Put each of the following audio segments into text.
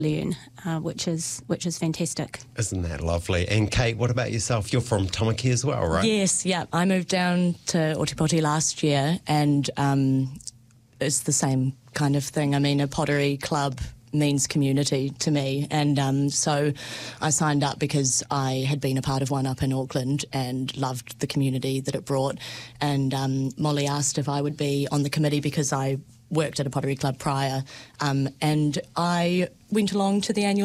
learn, which is fantastic. Isn't that lovely? And Kate, what about yourself? You're from Tamaki as well, right? Yes, yeah. I moved down to Otepoti last year, and it's the same kind of thing. I mean, a pottery club means community to me, and so I signed up because I had been a part of one up in Auckland and loved the community that it brought. And Molly asked if I would be on the committee because I worked at a pottery club prior, and I went along to the annual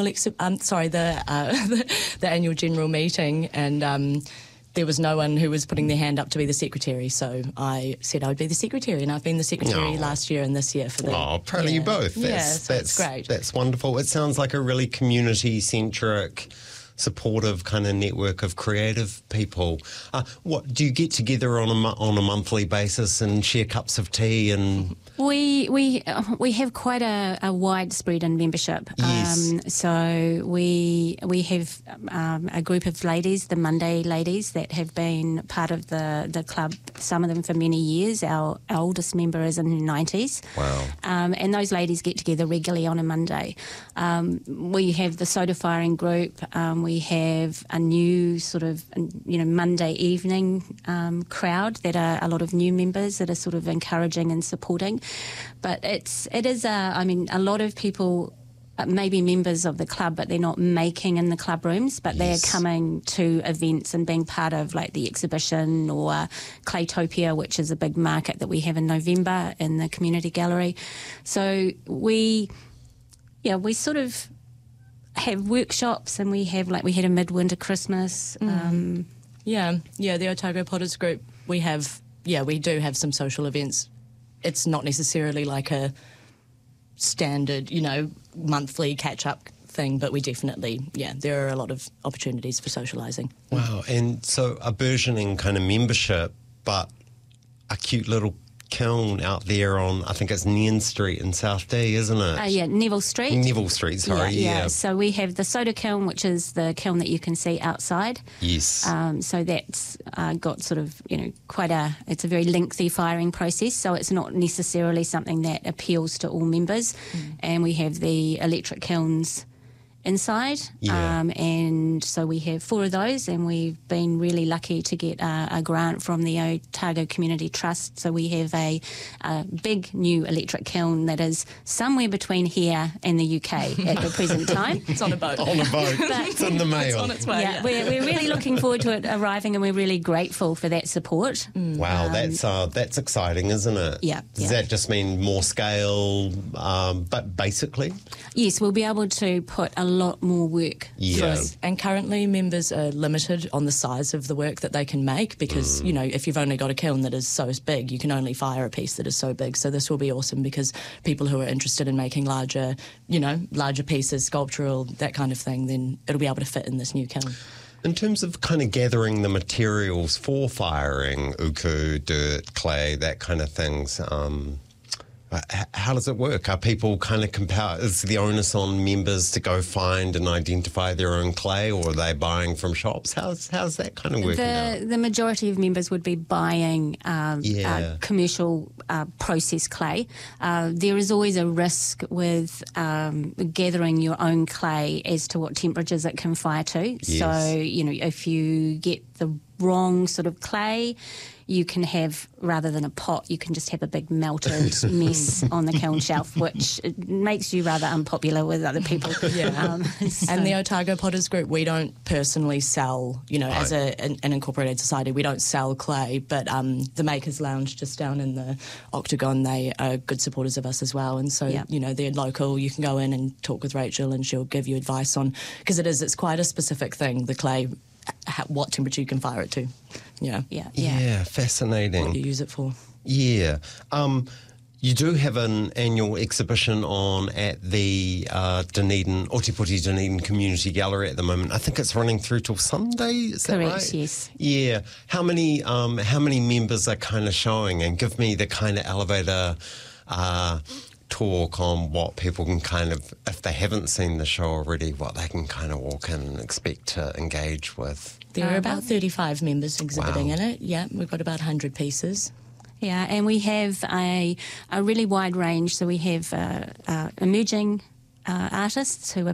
the annual general meeting, and there was no one who was putting their hand up to be the secretary, so I said I would be the secretary, and I've been the secretary last year and this year for the... Oh, proud of you both. That's great. That's wonderful. It sounds like a really community-centric, supportive kind of network of creative people. What do you get together on a monthly basis and share cups of tea and... We have quite a widespread in membership. Yes. So we have a group of ladies, the Monday ladies, that have been part of the club, some of them for many years. Our oldest member is in her 90s. Wow. And those ladies get together regularly on a Monday. We have the soda firing group. We have a new sort of, Monday evening crowd that are a lot of new members that are sort of encouraging and supporting. But it is a lot of people may be members of the club, but they're not making in the club rooms, but they're coming to events and being part of like the exhibition or Claytopia, which is a big market that we have in November in the community gallery. So we sort of have workshops, and we had a midwinter Christmas. The Otago Potters group, we do have some social events. It's not necessarily like a standard, monthly catch-up thing, but we definitely, there are a lot of opportunities for socialising. Wow, and so a burgeoning kind of membership, but a cute little kiln out there on, I think it's Nairn Street in South D, isn't it? Neville Street. Neville Street, sorry, yeah. So we have the soda kiln, which is the kiln that you can see outside. Yes. So that's got sort of, it's a very lengthy firing process, so it's not necessarily something that appeals to all members. And we have the electric kilns inside, and so we have 4 of those, and we've been really lucky to get a grant from the Otago Community Trust, so we have a big new electric kiln that is somewhere between here and the UK at the present time. It's on a boat. It's in the mail. It's on its way. We're really looking forward to it arriving, and we're really grateful for that support. Wow, that's exciting, isn't it? Yeah. Does that just mean more scale, but basically? Yes, we'll be able to put a lot more work. Yes. And currently members are limited on the size of the work that they can make because, if you've only got a kiln that is so big, you can only fire a piece that is so big. So this will be awesome because people who are interested in making larger pieces, sculptural, that kind of thing, then it'll be able to fit in this new kiln. In terms of kind of gathering the materials for firing, uku, dirt, clay, that kind of things, how does it work? Are people kind of is the onus on members to go find and identify their own clay, or are they buying from shops? How's that kind of working out? The majority of members would be buying commercial processed clay. There is always a risk with gathering your own clay as to what temperatures it can fire to. Yes. So, if you get the wrong sort of clay, you can have, rather than a pot, you can just have a big melted mess on the kiln shelf, which makes you rather unpopular with other people. And the Otago Potters group, we don't personally sell, as an incorporated society, we don't sell clay, but the Makers Lounge just down in the Octagon, they are good supporters of us as well. And so, they're local. You can go in and talk with Rachel and she'll give you advice on, because it's quite a specific thing, the clay, what temperature you can fire it to. Yeah, fascinating. What you use it for. Yeah. You do have an annual exhibition on at the Otepoti Dunedin Community Gallery at the moment. I think it's running through till Sunday, is that right? Correct, yes. Yeah. How many members are kind of showing? And give me the kind of elevator talk on what people can kind of, if they haven't seen the show already, what they can kind of walk in and expect to engage with. There are about 35 members exhibiting in it. Yeah, we've got about 100 pieces. Yeah, and we have a really wide range. So we have emerging artists who are